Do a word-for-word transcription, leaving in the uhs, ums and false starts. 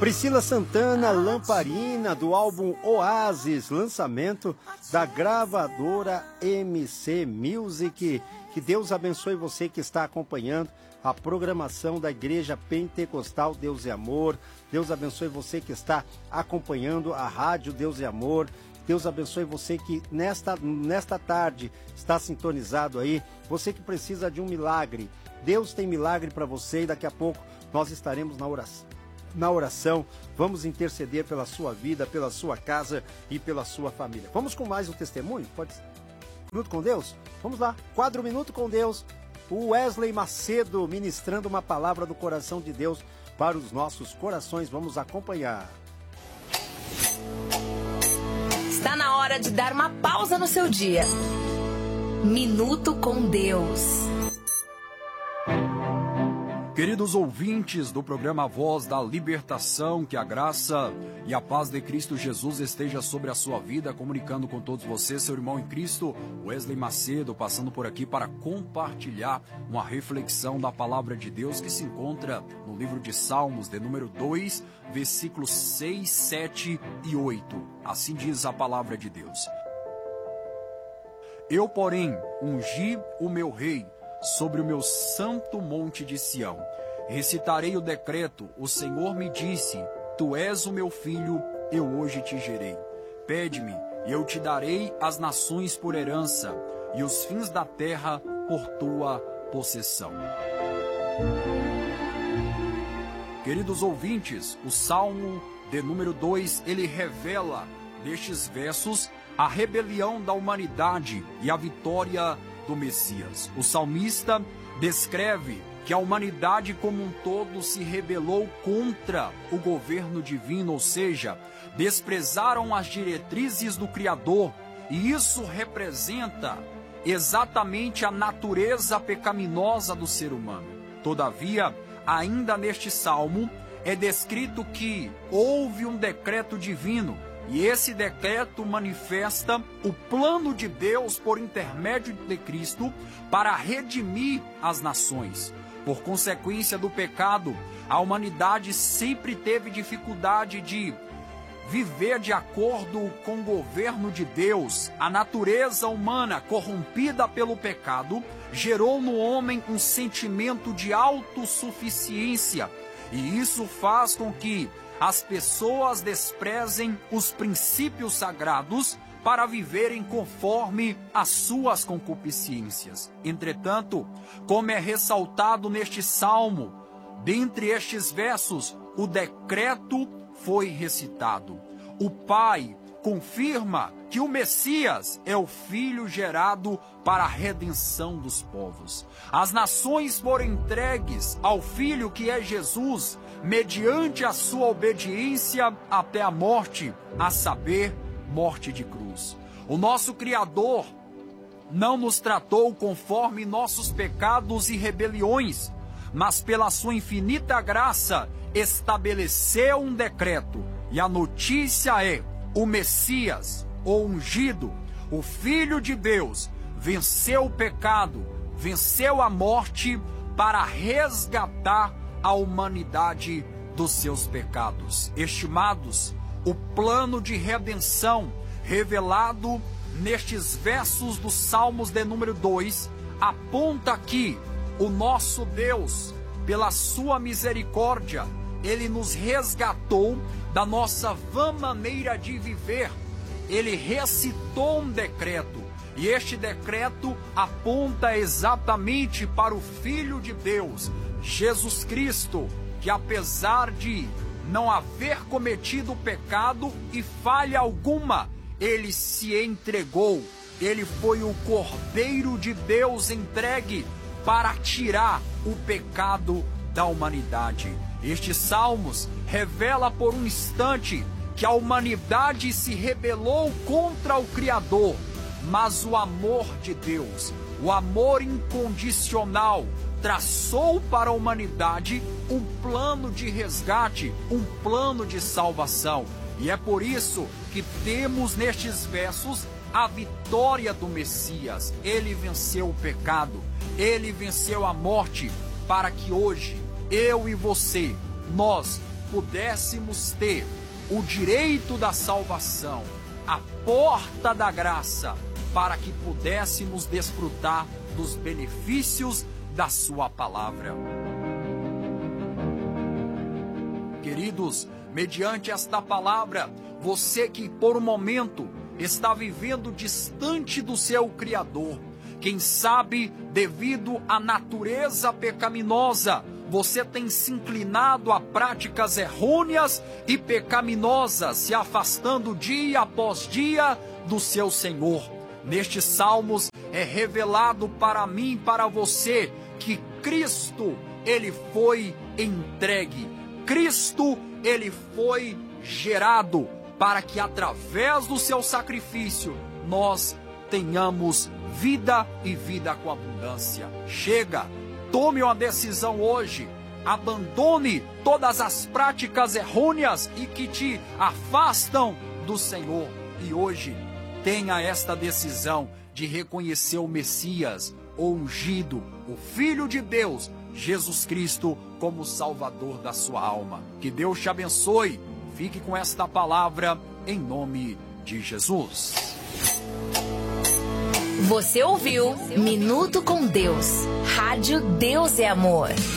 Priscila Santana, Lamparina, do álbum Oasis, lançamento da gravadora M C Music. Que Deus abençoe você que está acompanhando a programação da Igreja Pentecostal Deus e Amor. Deus abençoe você que está acompanhando a Rádio Deus e Amor. Deus abençoe você que nesta, nesta tarde está sintonizado aí. Você que precisa de um milagre. Deus tem milagre para você e daqui a pouco nós estaremos na oração. Na oração, vamos interceder pela sua vida, pela sua casa e pela sua família. Vamos com mais um testemunho? Pode ser? Minuto com Deus? Vamos lá, quadro Minuto com Deus. O Wesley Macedo ministrando uma palavra do coração de Deus para os nossos corações. Vamos acompanhar. Está na hora de dar uma pausa no seu dia. Minuto com Deus. Queridos ouvintes do programa Voz da Libertação, que a graça e a paz de Cristo Jesus esteja sobre a sua vida, comunicando com todos vocês, seu irmão em Cristo, Wesley Macedo, passando por aqui para compartilhar uma reflexão da palavra de Deus que se encontra no livro de Salmos, de número dois, versículos seis, sete e oito. Assim diz a palavra de Deus. Eu, porém, ungi o meu rei sobre o meu santo monte de Sião. Recitarei o decreto, o Senhor me disse, tu és o meu filho, eu hoje te gerei. Pede-me, e eu te darei as nações por herança, e os fins da terra por tua possessão. Queridos ouvintes, o Salmo de número dois, ele revela nestes versos a rebelião da humanidade e a vitória do Messias. O salmista descreve que a humanidade como um todo se rebelou contra o governo divino, ou seja, desprezaram as diretrizes do Criador, e isso representa exatamente a natureza pecaminosa do ser humano. Todavia, ainda neste salmo é descrito que houve um decreto divino, e esse decreto manifesta o plano de Deus por intermédio de Cristo para redimir as nações. Por consequência do pecado, a humanidade sempre teve dificuldade de viver de acordo com o governo de Deus. A natureza humana, corrompida pelo pecado, gerou no homem um sentimento de autossuficiência, e isso faz com que as pessoas desprezem os princípios sagrados para viverem conforme as suas concupiscências. Entretanto, como é ressaltado neste salmo, dentre estes versos, o decreto foi recitado. O Pai confirma que o Messias é o Filho gerado para a redenção dos povos. As nações foram entregues ao Filho que é Jesus, mediante a sua obediência até a morte, a saber, morte de cruz. O nosso Criador não nos tratou conforme nossos pecados e rebeliões, mas pela sua infinita graça estabeleceu um decreto, e a notícia é: o Messias, o ungido, o Filho de Deus, venceu o pecado, venceu a morte para resgatar a humanidade dos seus pecados. Estimados, o plano de redenção revelado nestes versos dos Salmos de número dois aponta que o nosso Deus, pela sua misericórdia, ele nos resgatou da nossa vã maneira de viver. Ele recitou um decreto, e este decreto aponta exatamente para o Filho de Deus, Jesus Cristo, que apesar de não haver cometido pecado e falha alguma, ele se entregou. Ele foi o Cordeiro de Deus entregue para tirar o pecado da humanidade. Estes salmos revela por um instante que a humanidade se rebelou contra o Criador, mas o amor de Deus, o amor incondicional, traçou para a humanidade um plano de resgate, um plano de salvação. E é por isso que temos nestes versos a vitória do Messias. Ele venceu o pecado, ele venceu a morte, para que hoje eu e você, nós pudéssemos ter o direito da salvação, a porta da graça, para que pudéssemos desfrutar dos benefícios da sua palavra. Queridos, mediante esta palavra, você que por um momento está vivendo distante do seu Criador, quem sabe devido à natureza pecaminosa, você tem se inclinado a práticas errôneas e pecaminosas, se afastando dia após dia do seu Senhor. Nestes salmos é revelado para mim e para você que Cristo, ele foi entregue. Cristo, ele foi gerado para que através do seu sacrifício nós tenhamos vida e vida com abundância. Chega, tome uma decisão hoje, abandone todas as práticas errôneas e que te afastam do Senhor. E hoje tenha esta decisão de reconhecer o Messias, o ungido, o Filho de Deus, Jesus Cristo, como Salvador da sua alma. Que Deus te abençoe. Fique com esta palavra em nome de Jesus. Você ouviu Minuto com Deus. Rádio Deus é Amor.